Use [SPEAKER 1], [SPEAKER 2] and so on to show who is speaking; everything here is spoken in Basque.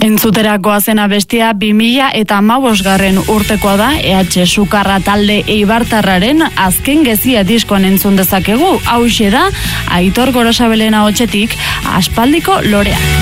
[SPEAKER 1] Entzuterakoa zena bestia 2015 urtekoa da EH Sukarra talde eibartarraren azken gezia diskoan entzun dezakegu. Hauxe da Aitor Gorosabelena hotxetik Aspaldiko lorea.